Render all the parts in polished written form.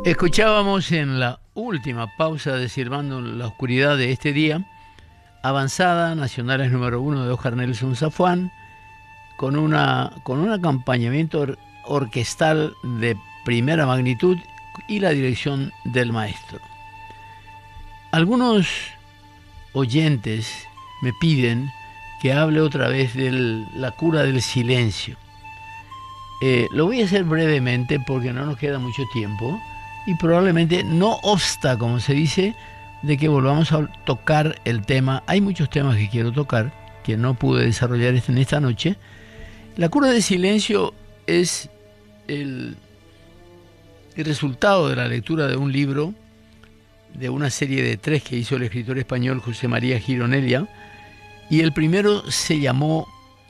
Escuchábamos en la última pausa de Silbando en la Oscuridad de este día, Avanzada, Nacionales número 1 de Oscar Nelson Zafón, con un acompañamiento orquestal de primera magnitud y la dirección del maestro. Algunos oyentes me piden que hable otra vez de la cura del silencio. Lo voy a hacer brevemente porque no nos queda mucho tiempo y probablemente no obsta, como se dice, de que volvamos a tocar el tema. Hay muchos temas que quiero tocar que no pude desarrollar en esta noche. La cura del silencio es el resultado de la lectura de un libro, de una serie de 3 que hizo el escritor español José María Gironella, y el primero se llamó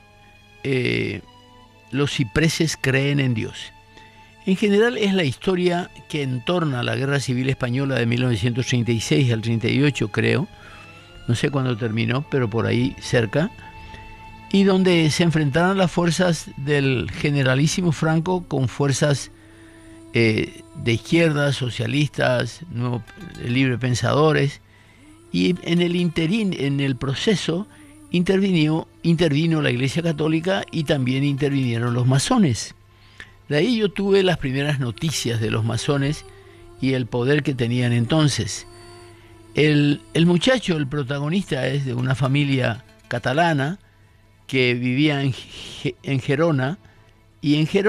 Los cipreses creen en Dios. En general es la historia que entorna la Guerra Civil Española de 1936 al 38, creo, no sé cuándo terminó, pero por ahí cerca, y donde se enfrentaron las fuerzas del generalísimo Franco con fuerzas de izquierda, socialistas, librepensadores, y en el proceso intervino la Iglesia Católica y también intervinieron los masones. De ahí yo tuve las primeras noticias de los masones y el poder que tenían entonces. El muchacho, el protagonista, es de una familia catalana que vivía en Gerona, y en Gerona